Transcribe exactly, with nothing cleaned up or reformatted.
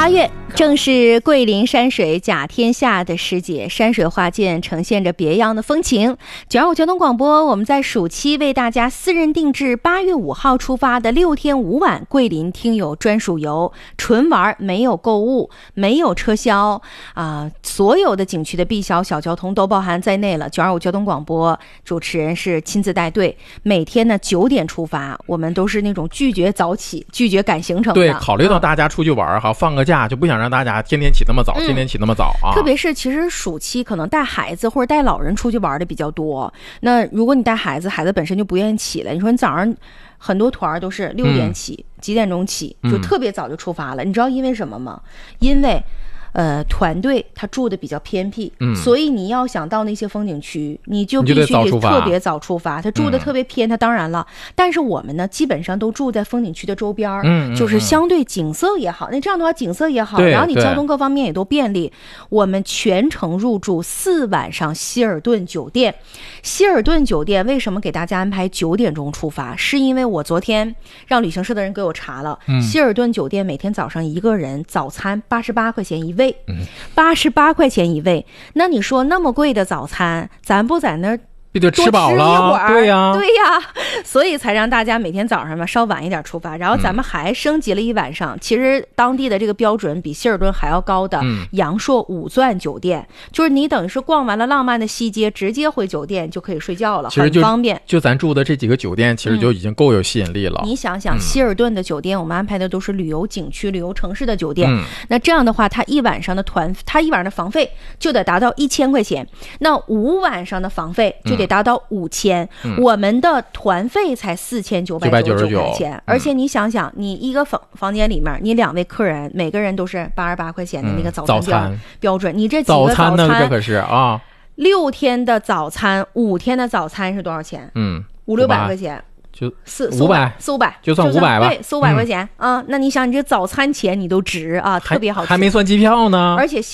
八月正是桂林山水甲天下的时节，山水画件呈现着别样的风情。九二五交通广播，我们在暑期为大家私人定制八月五号出发的六天五晚桂林听友专属游，纯玩，没有购物，没有车销啊、呃，所有的景区的 B 小小交通都包含在内了。九二五交通广播主持人是亲自带队，每天呢九点出发，我们都是那种拒绝早起、拒绝赶行程的。 对，考虑到大家出去玩哈、嗯，放个假就不想让大家天天起那么早，嗯、天天起那么早啊。 特别是其实暑期可能带孩子或者带老人出去玩的比较多。那如果你带孩子，孩子本身就不愿意起来，你说你早上很多团都是六点起、嗯，几点钟起，就特别早就出发了。嗯、你知道因为什么吗？因为呃，团队他住的比较偏僻、嗯，所以你要想到那些风景区，你就必须得特别早出发。他住的特别偏，他当然了。但是我们呢，基本上都住在风景区的周边，嗯，就是相对景色也好。那这样的话，景色也好，然后你交通各方面也都便利。我们全程入住四晚上希尔顿酒店。希尔顿酒店为什么给大家安排九点钟出发？是因为我昨天让旅行社的人给我查了，嗯、希尔顿酒店每天早上一个人早餐八十八块钱一位。八十八块钱一位，那你说那么贵的早餐，咱不在那儿不就吃饱了？对呀、啊， 对呀、啊，所以才让大家每天早上嘛稍晚一点出发，然后咱们还升级了一晚上。嗯、其实当地的这个标准比希尔顿还要高的阳朔五钻酒店、嗯，就是你等于是逛完了浪漫的西街，直接回酒店就可以睡觉了，很方便。 就咱住的这几个酒店，其实就已经够有吸引力了。 嗯、你想想，希尔顿的酒店，我们安排的都是旅游景区、旅游城市的酒店。嗯、那这样的话，它一晚上的团，它一晚上的房费就得达到一千块钱，那五晚上的房费就得达到五千。嗯、我们的团费才四千九百九十九块钱，而且你想想，你一个房房间里面，你两位客人，每个人都是八十八块钱的那个早餐标、嗯、标准，你这几个早餐呢？这可是啊， 六天的早餐，五天的早餐是多少钱？嗯，五六百块钱。 就四五百， 四五百， 就算五百吧， 对，四五百块钱、嗯、啊。那你想，你这早餐钱你都值啊，特别好吃， 还没算机票呢。 而且